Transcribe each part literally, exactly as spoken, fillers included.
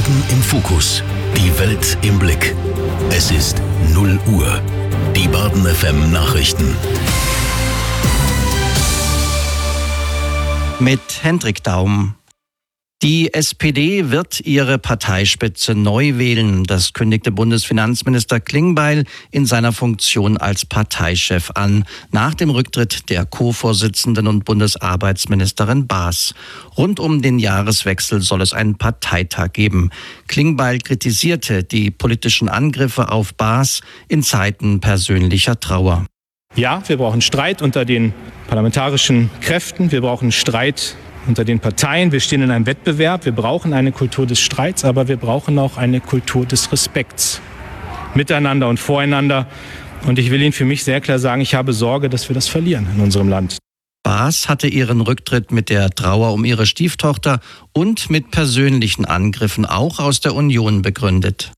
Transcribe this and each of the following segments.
Baden im Fokus. Die Welt im Blick. Es ist null Uhr. Die Baden F M Nachrichten. Mit Hendrik Daum. Die S P D wird ihre Parteispitze neu wählen. Das kündigte Bundesfinanzminister Klingbeil in seiner Funktion als Parteichef an, nach dem Rücktritt der Co-Vorsitzenden und Bundesarbeitsministerin Baas. Rund um den Jahreswechsel soll es einen Parteitag geben. Klingbeil kritisierte die politischen Angriffe auf Baas in Zeiten persönlicher Trauer. Ja, wir brauchen Streit unter den parlamentarischen Kräften. Wir brauchen Streit unter den Parteien. Wir stehen in einem Wettbewerb. Wir brauchen eine Kultur des Streits, aber wir brauchen auch eine Kultur des Respekts. Miteinander und voreinander. Und ich will Ihnen für mich sehr klar sagen, ich habe Sorge, dass wir das verlieren in unserem Land. Baas hatte ihren Rücktritt mit der Trauer um ihre Stieftochter und mit persönlichen Angriffen auch aus der Union begründet.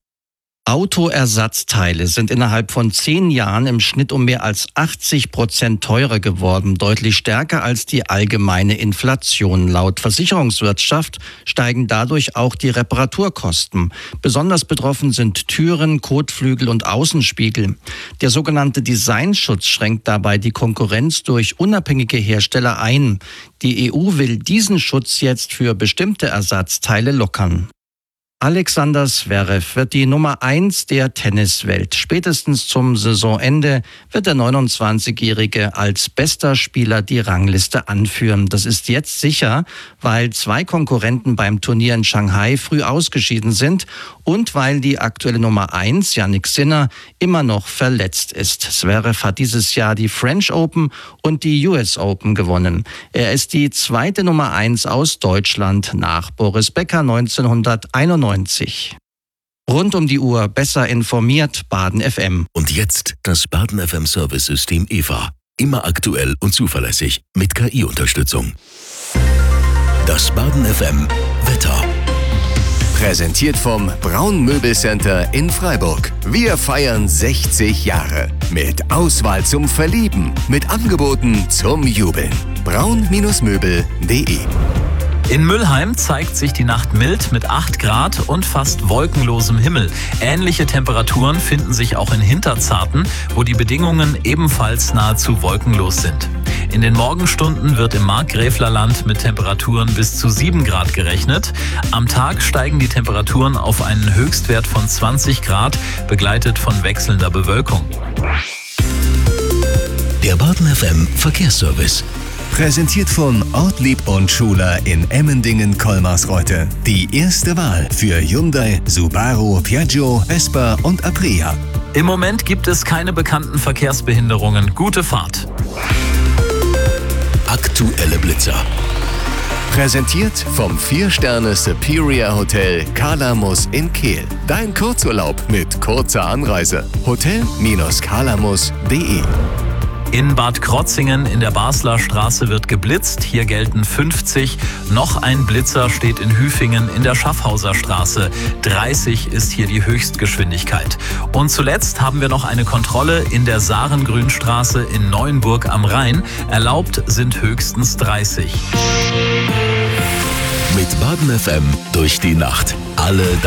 Autoersatzteile sind innerhalb von zehn Jahren im Schnitt um mehr als achtzig Prozent teurer geworden, deutlich stärker als die allgemeine Inflation. Laut Versicherungswirtschaft steigen dadurch auch die Reparaturkosten. Besonders betroffen sind Türen, Kotflügel und Außenspiegel. Der sogenannte Designschutz schränkt dabei die Konkurrenz durch unabhängige Hersteller ein. Die E U will diesen Schutz jetzt für bestimmte Ersatzteile lockern. Alexander Zverev wird die Nummer eins der Tenniswelt. Spätestens zum Saisonende wird der neunundzwanzigjährige als bester Spieler die Rangliste anführen. Das ist jetzt sicher, weil zwei Konkurrenten beim Turnier in Shanghai früh ausgeschieden sind und weil die aktuelle Nummer eins, Jannik Sinner, immer noch verletzt ist. Zverev hat dieses Jahr die French Open und die U S Open gewonnen. Er ist die zweite Nummer eins aus Deutschland nach Boris Becker neunzehnhunderteinundneunzig. Rund um die Uhr besser informiert, Baden F M. Und jetzt das Baden F M Service-System E V A. Immer aktuell und zuverlässig mit K I-Unterstützung. Das Baden F M Wetter. Präsentiert vom Braun Möbelcenter in Freiburg. Wir feiern sechzig Jahre. Mit Auswahl zum Verlieben. Mit Angeboten zum Jubeln. braun Möbel punkt de. In Müllheim zeigt sich die Nacht mild mit acht Grad und fast wolkenlosem Himmel. Ähnliche Temperaturen finden sich auch in Hinterzarten, wo die Bedingungen ebenfalls nahezu wolkenlos sind. In den Morgenstunden wird im Markgräflerland mit Temperaturen bis zu sieben Grad gerechnet. Am Tag steigen die Temperaturen auf einen Höchstwert von zwanzig Grad, begleitet von wechselnder Bewölkung. Der Baden F M Verkehrsservice. Präsentiert von Ortlieb und Schuler in Emmendingen-Kolmarsreute. Die erste Wahl für Hyundai, Subaru, Piaggio, Vespa und Aprilia. Im Moment gibt es keine bekannten Verkehrsbehinderungen. Gute Fahrt. Aktuelle Blitzer. Präsentiert vom vier Sterne Superior Hotel Kalamus in Kehl. Dein Kurzurlaub mit kurzer Anreise. hotel Bindestrich kalamus punkt de. In Bad Krotzingen in der Basler Straße wird geblitzt. Hier gelten fünfzig. Noch ein Blitzer steht in Hüfingen in der Schaffhauser Straße. dreißig ist hier die Höchstgeschwindigkeit. Und zuletzt haben wir noch eine Kontrolle in der Sarengrünstraße in Neuenburg am Rhein. Erlaubt sind höchstens dreißig. Mit Baden F M durch die Nacht. Alle